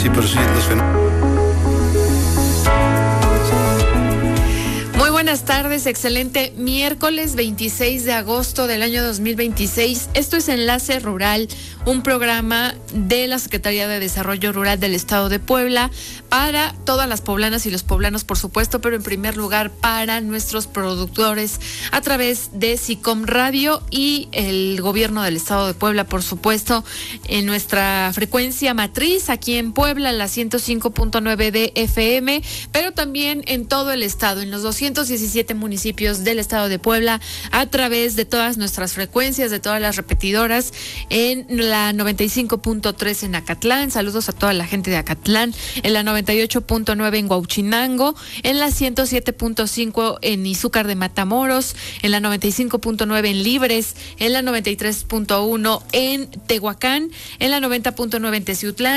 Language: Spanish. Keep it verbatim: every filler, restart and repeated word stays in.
Sí, pero sí, los fenómenos. Muy buenas tardes, excelente miércoles veintiséis de agosto del año dos mil veintiséis. Esto es Enlace Rural, un programa de la Secretaría de Desarrollo Rural del Estado de Puebla para todas las poblanas y los poblanos, por supuesto, pero en primer lugar para nuestros productores a través de SICOM Radio y el gobierno del Estado de Puebla, por supuesto, en nuestra frecuencia matriz aquí en Puebla, la ciento cinco punto nueve de F M, pero también en todo el estado, en los doscientos diecisiete municipios del Estado de Puebla, a través de todas nuestras frecuencias, de todas las repetidoras, en la noventa y cinco punto tres en Acatlán, saludos a toda la gente de Acatlán, en la noventa y ocho punto nueve en Huauchinango, en la ciento siete punto cinco en Izúcar de Matamoros, en la noventa y cinco punto nueve en Libres, en la noventa y tres punto uno en Tehuacán, en la noventa punto nueve en Teciutlán,